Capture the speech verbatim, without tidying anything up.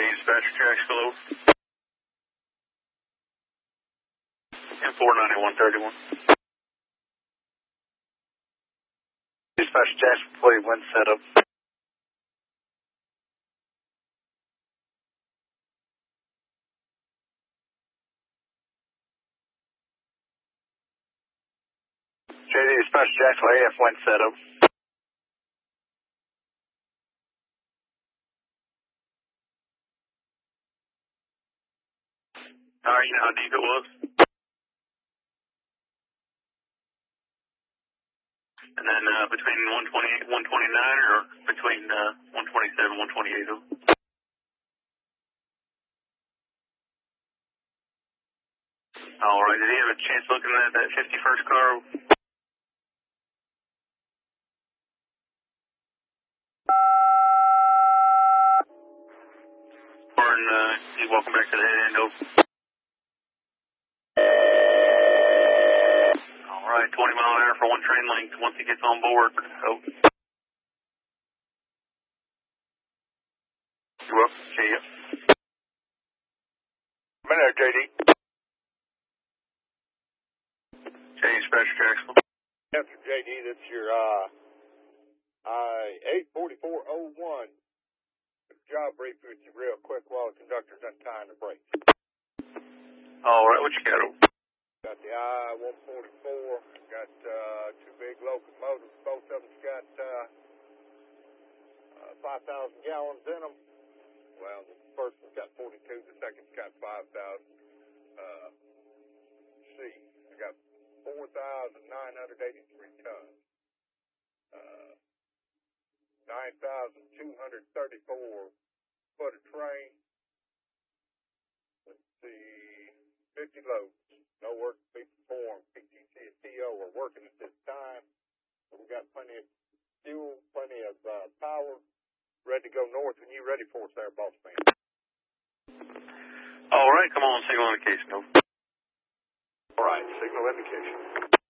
Dispatcher Jacksonville. And four ninety-one thirty-one. Dispatcher Jacksonville, please, wind setup. J D, Dispatcher Jacksonville, A F wind setup. Alright, you know how deep it was? And then uh, between one twenty-eight and one twenty-nine, or between uh, one twenty-seven and one twenty-eight? Alright, did he have a chance looking at that fifty-first car? Martin, uh, he's walking back to the head end, over. Alright, twenty mile an hour for one train length once he gets on board. Oh. You're welcome. See ya. I'm in there, J D. J D, Dispatcher Jacksonville. After J D, that's your uh, uh, eight forty-four oh one. Job brief with you real quick while the conductor's untying the brakes. Alright, what you got over? Got the I one forty-four, got uh, two big locomotives. Both of them's got uh, uh, five thousand gallons in them. Well, the first one's got forty-two, the second's got five thousand. Uh, C, I got four thousand nine hundred eighty-three tons. Uh, nine thousand two hundred thirty-four foot of train. Let's see, fifty loads. No work to be performed. P T C and T O are working at this time. So we got plenty of fuel, plenty of uh, power, ready to go north when you're ready for us there, boss man. Alright, come on, signal indication, over. All right, signal indication.